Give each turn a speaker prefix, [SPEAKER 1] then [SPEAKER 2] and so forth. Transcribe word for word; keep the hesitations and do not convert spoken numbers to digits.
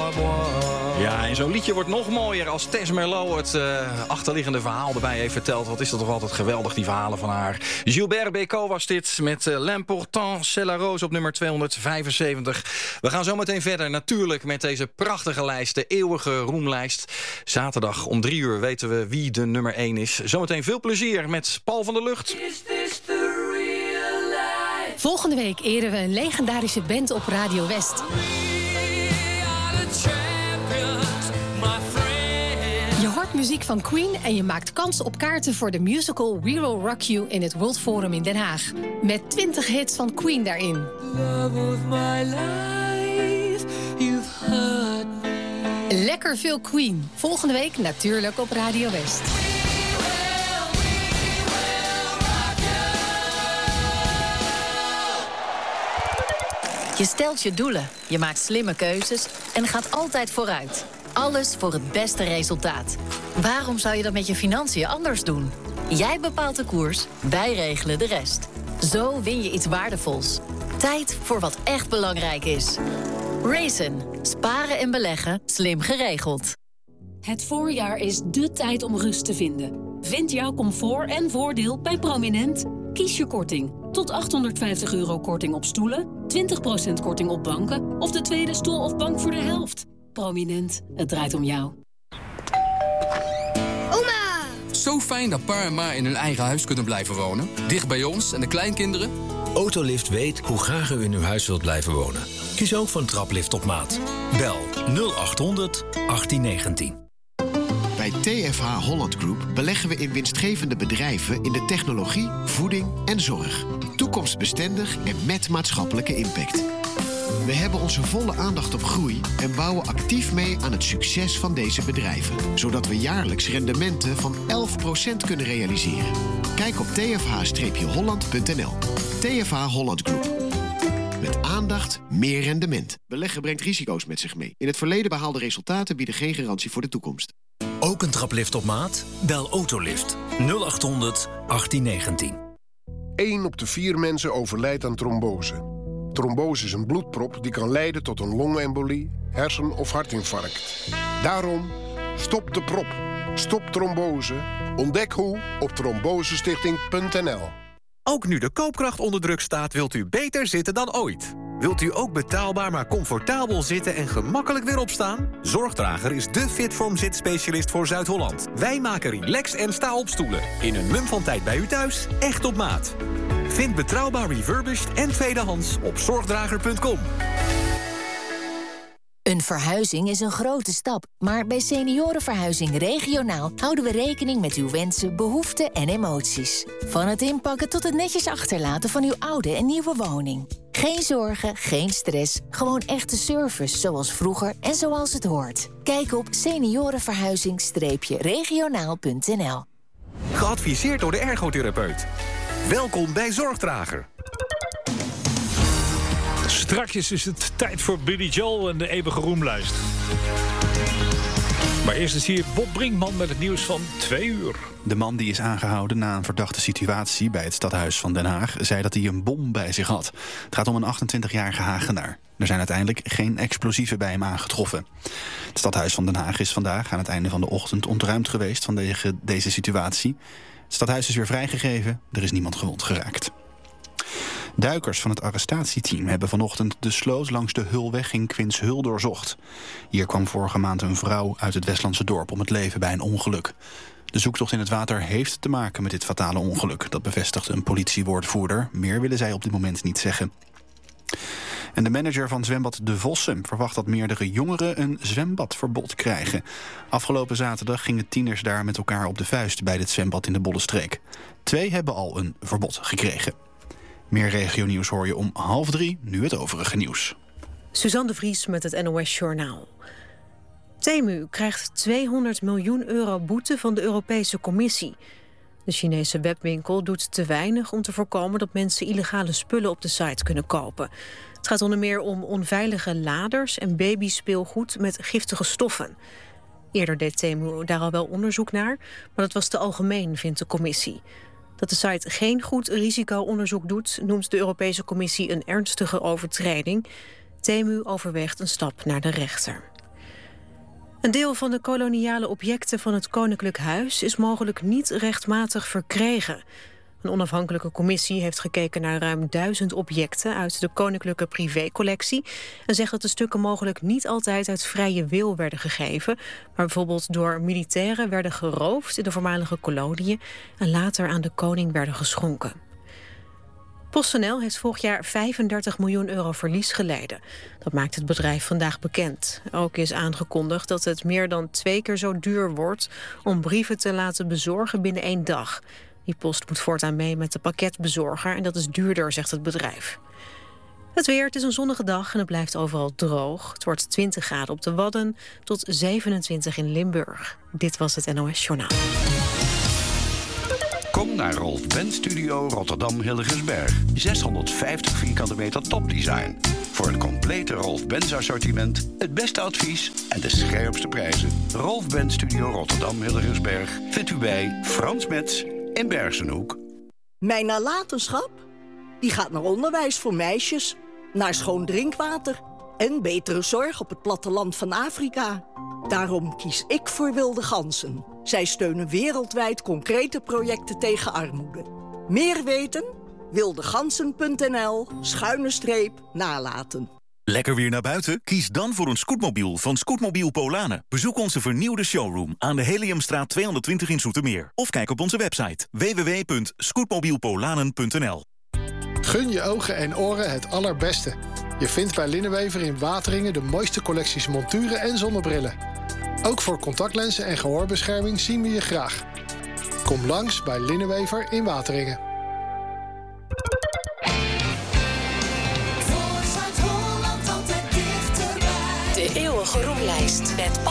[SPEAKER 1] Ja, en zo'n liedje wordt nog mooier als Tess Merlot het uh, achterliggende verhaal erbij heeft verteld. Wat is dat toch altijd geweldig, die verhalen van haar. Gilbert Bécaud was dit met uh, L'Important c'est la rose op nummer tweehonderdvijfenzeventig. We gaan zo meteen verder natuurlijk met deze prachtige lijst, de eeuwige roemlijst. Zaterdag om drie uur weten we wie de nummer één is. Zometeen veel plezier met Paul van der Lucht.
[SPEAKER 2] Volgende week eren we een legendarische band op Radio West. Je hoort muziek van Queen en je maakt kans op kaarten voor de musical We Will Rock You in het World Forum in Den Haag. Met twintig hits van Queen daarin. Love of my life, you've hurt me. Lekker veel Queen. Volgende week natuurlijk op Radio West.
[SPEAKER 3] Je stelt je doelen, je maakt slimme keuzes en gaat altijd vooruit. Alles voor het beste resultaat. Waarom zou je dat met je financiën anders doen? Jij bepaalt de koers, wij regelen de rest. Zo win je iets waardevols. Tijd voor wat echt belangrijk is. Raisin. Sparen en beleggen, slim geregeld.
[SPEAKER 4] Het voorjaar is dé tijd om rust te vinden. Vind jouw comfort en voordeel bij Prominent. Kies je korting. Tot achthonderdvijftig euro korting op stoelen, twintig procent korting op banken of de tweede stoel of bank voor de helft. Prominent, het draait om jou.
[SPEAKER 5] Oma! Zo fijn dat pa en ma in hun eigen huis kunnen blijven wonen. Dicht bij ons en de kleinkinderen.
[SPEAKER 6] Autolift weet hoe graag u in uw huis wilt blijven wonen. Kies ook voor een traplift op maat. Bel nul acht honderd achttien negentien.
[SPEAKER 7] Bij T F H Holland Group beleggen we in winstgevende bedrijven in de technologie, voeding en zorg. Toekomstbestendig en met maatschappelijke impact. We hebben onze volle aandacht op groei en bouwen actief mee aan het succes van deze bedrijven. Zodat we jaarlijks rendementen van elf procent kunnen realiseren. Kijk op t f h holland punt n l. T F H Holland Group. Met aandacht, meer rendement. Beleggen brengt risico's met zich mee. In het verleden behaalde resultaten bieden geen garantie voor de toekomst.
[SPEAKER 6] Ook een traplift op maat? Bel Autolift nul acht honderd achttien negentien.
[SPEAKER 8] één op de vier mensen overlijdt aan trombose. Trombose is een bloedprop die kan leiden tot een longembolie, hersen- of hartinfarct. Daarom, stop de prop. Stop trombose. Ontdek hoe op trombosestichting punt n l.
[SPEAKER 9] Ook nu de koopkracht onder druk staat, wilt u beter zitten dan ooit. Wilt u ook betaalbaar maar comfortabel zitten en gemakkelijk weer opstaan? Zorgdrager is de Fitform zitspecialist voor Zuid-Holland. Wij maken relax- en sta-opstoelen. In een mum van tijd bij u thuis, echt op maat. Vind betrouwbaar refurbished en tweedehands op zorgdrager punt com.
[SPEAKER 3] Een verhuizing is een grote stap, maar bij Seniorenverhuizing Regionaal houden we rekening met uw wensen, behoeften en emoties. Van het inpakken tot het netjes achterlaten van uw oude en nieuwe woning. Geen zorgen, geen stress, gewoon echte service zoals vroeger en zoals het hoort. Kijk op seniorenverhuizing regionaal punt n l.
[SPEAKER 9] Geadviseerd door de ergotherapeut. Welkom bij Zorgdrager.
[SPEAKER 10] Strakjes is het tijd voor Billy Joel en de eeuwige roemlijst. Maar eerst is hier Bob Brinkman met het nieuws van twee uur.
[SPEAKER 11] De man die is aangehouden na een verdachte situatie bij het stadhuis van Den Haag zei dat hij een bom bij zich had. Het gaat om een achtentwintigjarige Hagenaar. Er zijn uiteindelijk geen explosieven bij hem aangetroffen. Het stadhuis van Den Haag is vandaag aan het einde van de ochtend ontruimd geweest van deze, deze situatie. Het stadhuis is weer vrijgegeven, er is niemand gewond geraakt. Duikers van het arrestatieteam hebben vanochtend de sloot langs de Hulweg in Quinshul doorzocht. Hier kwam vorige maand een vrouw uit het Westlandse dorp om het leven bij een ongeluk. De zoektocht in het water heeft te maken met dit fatale ongeluk. Dat bevestigt een politiewoordvoerder. Meer willen zij op dit moment niet zeggen. En de manager van zwembad De Vossen verwacht dat meerdere jongeren een zwembadverbod krijgen. Afgelopen zaterdag gingen tieners daar met elkaar op de vuist bij dit zwembad in de Bollenstreek. Twee hebben al een verbod gekregen. Meer regionieuws hoor je om half drie, nu het overige nieuws.
[SPEAKER 12] Suzanne de Vries met het N O S Journaal. Temu krijgt tweehonderd miljoen euro boete van de Europese Commissie. De Chinese webwinkel doet te weinig om te voorkomen dat mensen illegale spullen op de site kunnen kopen. Het gaat onder meer om onveilige laders en babyspeelgoed met giftige stoffen. Eerder deed Temu daar al wel onderzoek naar, maar dat was te algemeen, vindt de commissie. Dat de site geen goed risico-onderzoek doet, noemt de Europese Commissie een ernstige overtreding. Temu overweegt een stap naar de rechter. Een deel van de koloniale objecten van het Koninklijk Huis is mogelijk niet rechtmatig verkregen. Een onafhankelijke commissie heeft gekeken naar ruim duizend objecten uit de koninklijke privécollectie en zegt dat de stukken mogelijk niet altijd uit vrije wil werden gegeven, maar bijvoorbeeld door militairen werden geroofd in de voormalige koloniën en later aan de koning werden geschonken. PostNL heeft vorig jaar vijfendertig miljoen euro verlies geleden. Dat maakt het bedrijf vandaag bekend. Ook is aangekondigd dat het meer dan twee keer zo duur wordt om brieven te laten bezorgen binnen één dag. Die post moet voortaan mee met de pakketbezorger en dat is duurder, zegt het bedrijf. Het weer, het is een zonnige dag en het blijft overal droog. Het wordt twintig graden op de Wadden tot zevenentwintig in Limburg. Dit was het N O S Journaal.
[SPEAKER 13] Kom naar Rolf Benz Studio Rotterdam Hillegersberg. zeshonderdvijftig vierkante meter topdesign. Voor het complete Rolf Benz assortiment, het beste advies en de scherpste prijzen. Rolf Benz Studio Rotterdam Hillegersberg vindt u bij Frans Metz in Bergenhoek.
[SPEAKER 14] Mijn nalatenschap? Die gaat naar onderwijs voor meisjes, naar schoon drinkwater en betere zorg op het platteland van Afrika. Daarom kies ik voor Wilde Gansen. Zij steunen wereldwijd concrete projecten tegen armoede. Meer weten? wildegansen punt n l schuine streep nalaten.
[SPEAKER 15] Lekker weer naar buiten? Kies dan voor een scootmobiel van Scootmobiel Polanen. Bezoek onze vernieuwde showroom aan de Heliumstraat tweehonderdtwintig in Zoetermeer. Of kijk op onze website w w w punt scootmobielpolanen punt n l.
[SPEAKER 16] Gun je ogen en oren het allerbeste. Je vindt bij Linnenwever in Wateringen de mooiste collecties monturen en zonnebrillen. Ook voor contactlenzen en gehoorbescherming zien we je graag. Kom langs bij Linnenwever in Wateringen.
[SPEAKER 2] De eeuwige roemlijst met